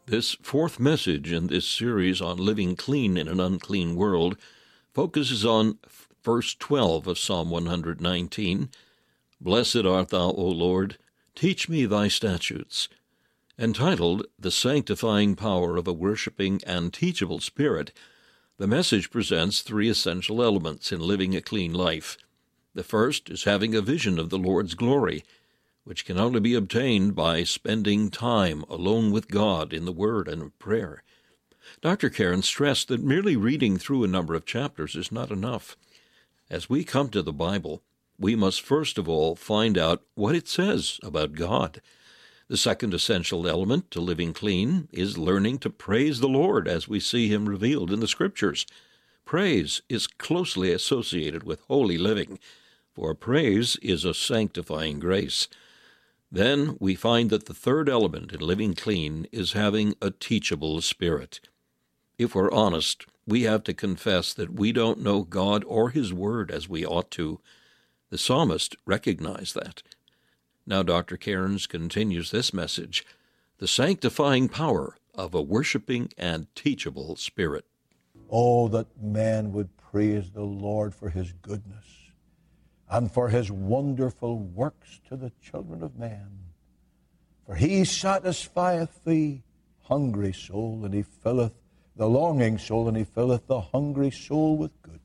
This fourth message in this series on living clean in an unclean world focuses on verse 12 of Psalm 119, "Blessed art thou, O Lord, teach me thy statutes." Entitled, "The Sanctifying Power of a Worshipping and Teachable Spirit," the message presents three essential elements in living a clean life. The first is having a vision of the Lord's glory, which can only be obtained by spending time alone with God in the Word and prayer. Dr. Cairns stressed that merely reading through a number of chapters is not enough. As we come to the Bible, we must first of all find out what it says about God. The second essential element to living clean is learning to praise the Lord as we see Him revealed in the Scriptures. Praise is closely associated with holy living, for praise is a sanctifying grace. Then we find that the third element in living clean is having a teachable spirit. If we're honest, we have to confess that we don't know God or His Word as we ought to. The psalmist recognized that. Now Dr. Cairns continues this message, "The Sanctifying Power of a Worshipping and Teachable Spirit." Oh, that men would praise the Lord for His goodness and for His wonderful works to the children of men. For He satisfieth the hungry soul, and He filleth the longing soul, and He filleth the hungry soul with goodness.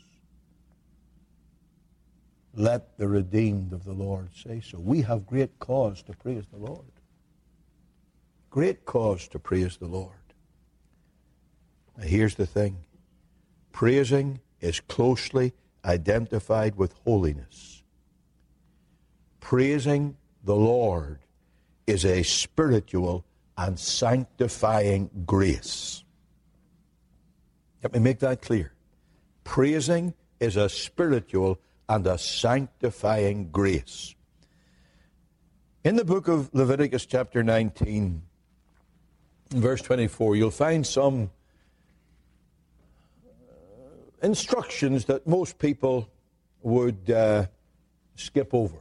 Let the redeemed of the Lord say so. We have great cause to praise the Lord. Great cause to praise the Lord. Now here's the thing. Praising is closely identified with holiness. Praising the Lord is a spiritual and sanctifying grace. Let me make that clear. Praising is a spiritual and a sanctifying grace. In the book of Leviticus chapter 19, verse 24, you'll find some instructions that most people would skip over.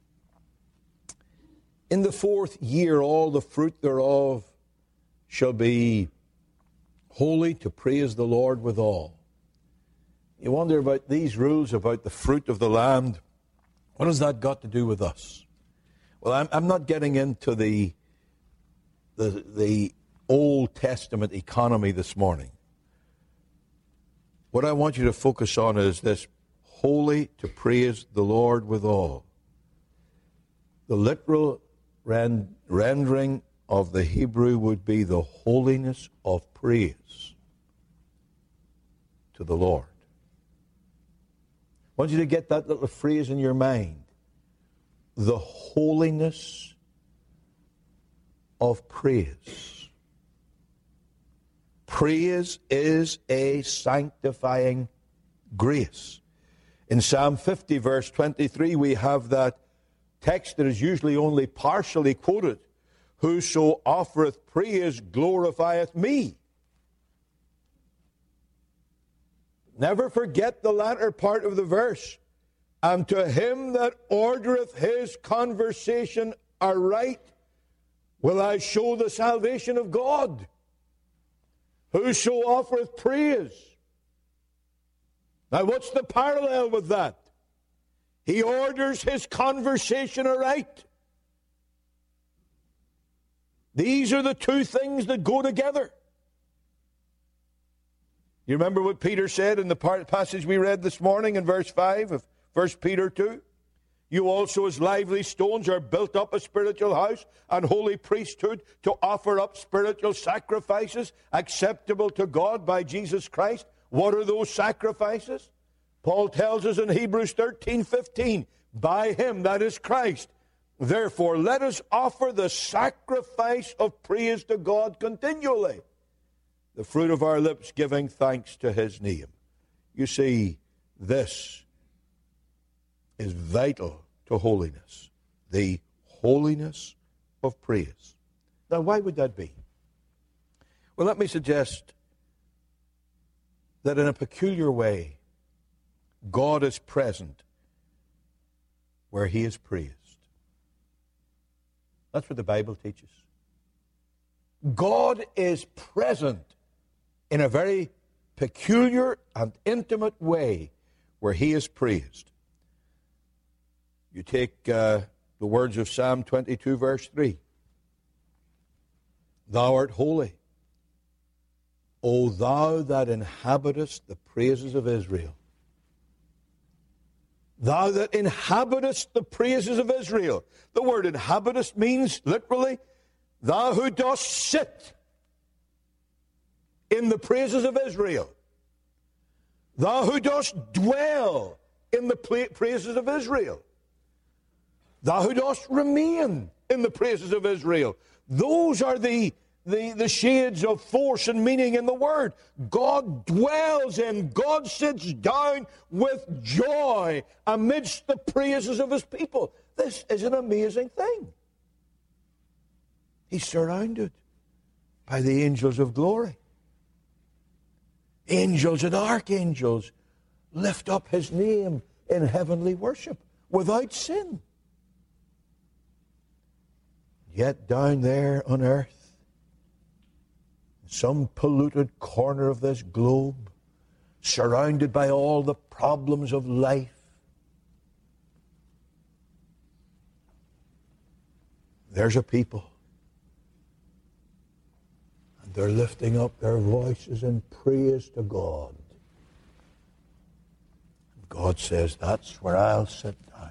In the 4th year, all the fruit thereof shall be holy, to praise the Lord withal. You wonder about these rules about the fruit of the land. What has that got to do with us? Well, I'm not getting into the Old Testament economy this morning. What I want you to focus on is this: holy, to praise the Lord withal. The literal rendering of the Hebrew would be the holiness of praise to the Lord. I want you to get that little phrase in your mind. The holiness of praise. Praise is a sanctifying grace. In Psalm 50, verse 23, we have that text that is usually only partially quoted. Whoso offereth praise glorifieth me. Never forget the latter part of the verse. And to him that ordereth his conversation aright will I show the salvation of God. Whoso offereth praise. Now what's the parallel with that? He orders his conversation aright. These are the two things that go together. You remember what Peter said in the passage we read this morning in verse 5 of 1 Peter 2? You also as lively stones are built up a spiritual house and holy priesthood to offer up spiritual sacrifices acceptable to God by Jesus Christ. What are those sacrifices? Paul tells us in Hebrews 13:15, by Him, that is Christ. Therefore, let us offer the sacrifice of praise to God continually, the fruit of our lips giving thanks to His name. You see, this is vital to holiness, the holiness of praise. Now, why would that be? Well, let me suggest that in a peculiar way, God is present where He is praised. That's what the Bible teaches. God is present in a very peculiar and intimate way where he is praised. You take the words of Psalm 22, verse 3. Thou art holy, O thou that inhabitest the praises of Israel. Thou that inhabitest the praises of Israel. The word inhabitest means literally, thou who dost sit in the praises of Israel. Thou who dost dwell in the praises of Israel. Thou who dost remain in the praises of Israel. Those are the shades of force and meaning in the word. God dwells in, God sits down with joy amidst the praises of his people. This is an amazing thing. He's surrounded by the angels of glory. Angels and archangels lift up his name in heavenly worship without sin. Yet down there on earth, some polluted corner of this globe, surrounded by all the problems of life, there's a people. And they're lifting up their voices in praise to God. And God says, that's where I'll sit down.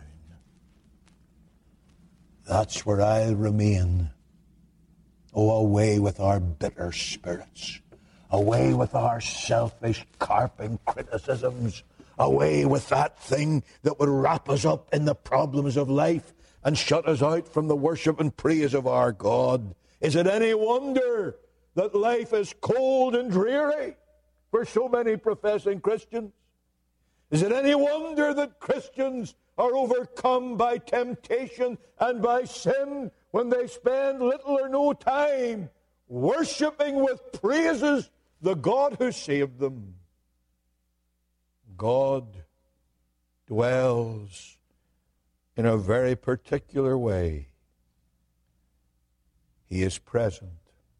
That's where I'll remain. Oh, away with our bitter spirits. Away with our selfish, carping criticisms. Away with that thing that would wrap us up in the problems of life and shut us out from the worship and praise of our God. Is it any wonder that life is cold and dreary for so many professing Christians? Is it any wonder that Christians are overcome by temptation and by sin when they spend little or no time worshiping with praises the God who saved them? God dwells in a very particular way. He is present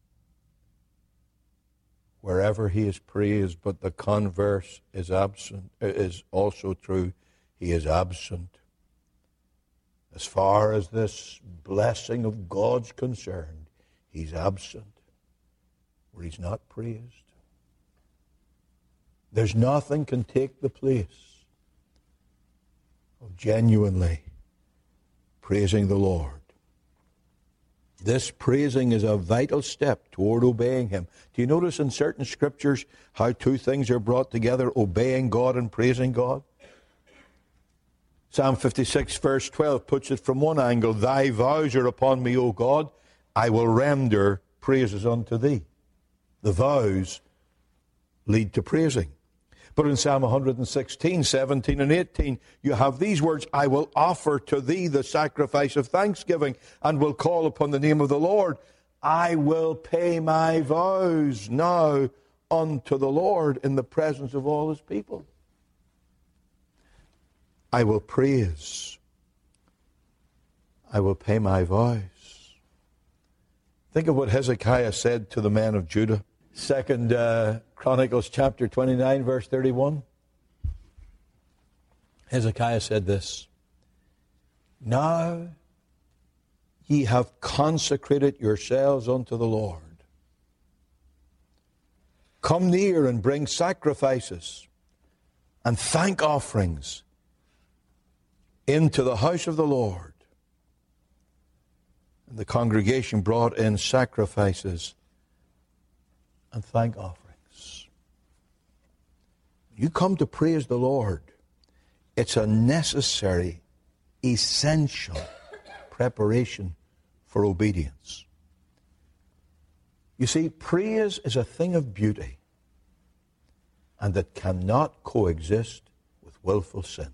wherever he is praised, but the converse is absent, is also true. He is absent. As far as this blessing of God's concerned, he's absent where he's not praised. There's nothing can take the place of genuinely praising the Lord. This praising is a vital step toward obeying him. Do you notice in certain scriptures how two things are brought together, obeying God and praising God? Psalm 56 verse 12 puts it from one angle. Thy vows are upon me, O God. I will render praises unto thee. The vows lead to praising. But in Psalm 116, 17 and 18, you have these words, I will offer to thee the sacrifice of thanksgiving and will call upon the name of the Lord. I will pay my vows now unto the Lord in the presence of all his people. I will praise. I will pay my vows. Think of what Hezekiah said to the men of Judah. 2 Chronicles chapter 29, verse 31. Hezekiah said this, Now ye have consecrated yourselves unto the Lord. Come near and bring sacrifices and thank offerings into the house of the Lord. And the congregation brought in sacrifices and thank offerings. You come to praise the Lord. It's a necessary, essential preparation for obedience. You see, praise is a thing of beauty and that cannot coexist with willful sin.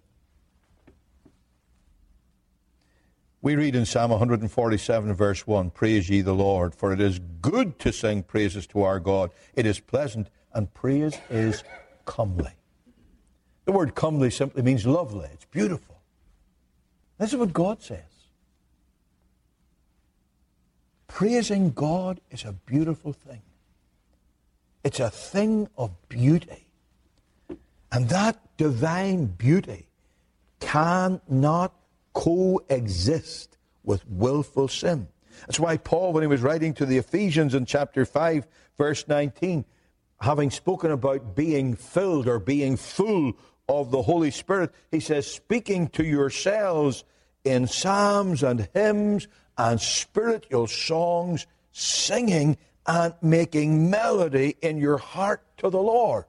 We read in Psalm 147, verse 1, Praise ye the Lord, for it is good to sing praises to our God. It is pleasant, and praise is comely. The word comely simply means lovely. It's beautiful. This is what God says. Praising God is a beautiful thing. It's a thing of beauty. And that divine beauty cannot coexist with willful sin. That's why Paul, when he was writing to the Ephesians in chapter 5, verse 19, having spoken about being filled or being full of the Holy Spirit, he says, speaking to yourselves in psalms and hymns and spiritual songs, singing and making melody in your heart to the Lord.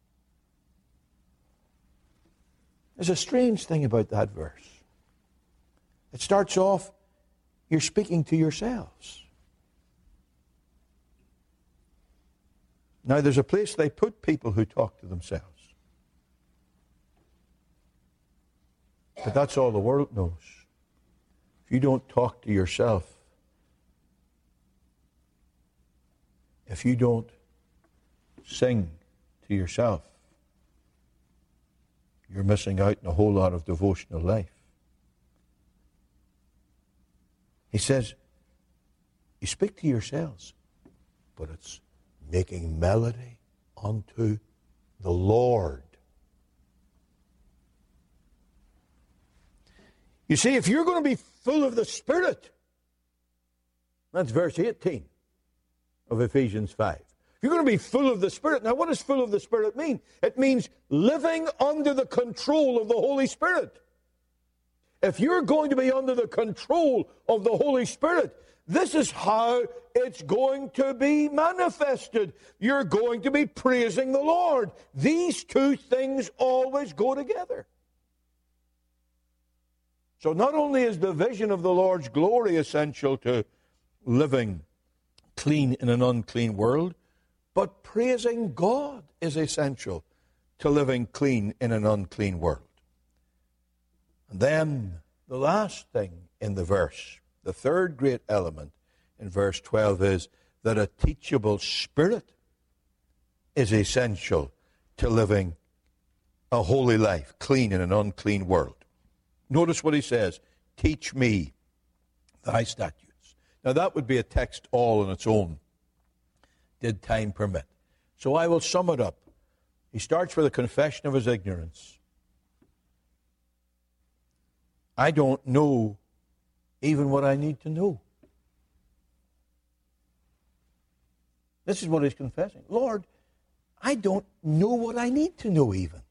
There's a strange thing about that verse. It starts off, you're speaking to yourselves. Now, there's a place they put people who talk to themselves. But that's all the world knows. If you don't talk to yourself, if you don't sing to yourself, you're missing out on a whole lot of devotional life. He says, you speak to yourselves, but it's making melody unto the Lord. You see, if you're going to be full of the Spirit, that's verse 18 of Ephesians 5. If you're going to be full of the Spirit, now what does full of the Spirit mean? It means living under the control of the Holy Spirit. If you're going to be under the control of the Holy Spirit, this is how it's going to be manifested. You're going to be praising the Lord. These two things always go together. So not only is the vision of the Lord's glory essential to living clean in an unclean world, but praising God is essential to living clean in an unclean world. And then the last thing in the verse, the third great element in verse 12 is that a teachable spirit is essential to living a holy life, clean in an unclean world. Notice what he says, teach me thy statutes. Now that would be a text all on its own, did time permit. So I will sum it up. He starts with a confession of his ignorance. I don't know even what I need to know. This is what he's confessing. Lord, I don't know what I need to know even.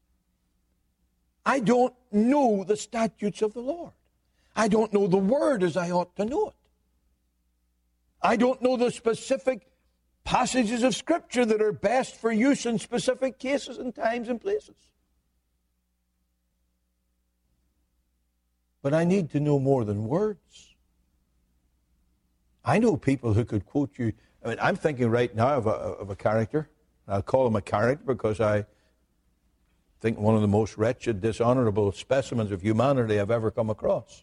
I don't know the statutes of the Lord. I don't know the Word as I ought to know it. I don't know the specific passages of Scripture that are best for use in specific cases and times and places. But I need to know more than words. I know people who could quote you. I mean, I'm thinking right now of a character. I'll call him a character because I think one of the most wretched, dishonorable specimens of humanity I've ever come across.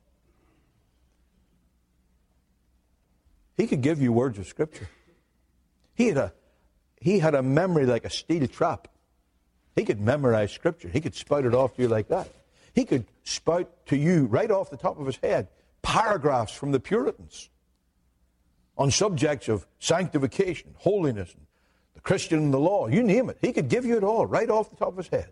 He could give you words of Scripture. He had a memory like a steel trap. He could memorize Scripture. He could spout it off to you like that. He could spout to you right off the top of his head paragraphs from the Puritans on subjects of sanctification, holiness, and the Christian and the law. You name it. He could give you it all right off the top of his head.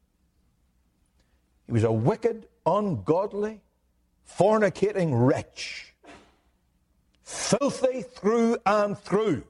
He was a wicked, ungodly, fornicating wretch. Filthy through and through.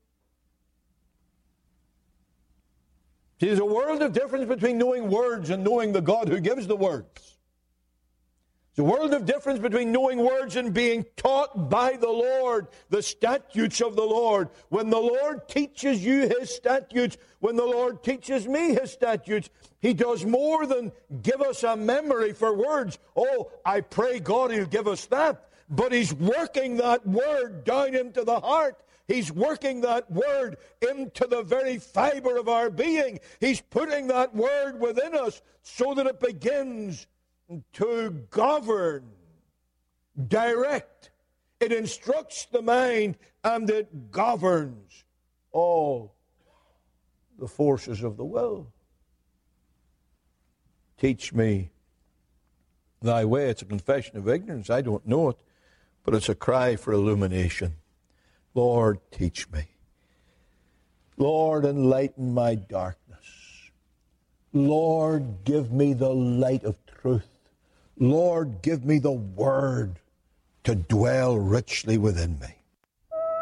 See, there's a world of difference between knowing words and knowing the God who gives the words. There's a world of difference between knowing words and being taught by the Lord the statutes of the Lord. When the Lord teaches you His statutes, when the Lord teaches me His statutes, He does more than give us a memory for words. Oh, I pray God He'll give us that. But He's working that word down into the heart. He's working that word into the very fiber of our being. He's putting that word within us so that it begins to govern, direct. It instructs the mind and it governs all the forces of the will. Teach me thy way. It's a confession of ignorance. I don't know it. but it's a cry for illumination. Lord, teach me. Lord, enlighten my darkness. Lord, give me the light of truth. Lord, give me the word to dwell richly within me.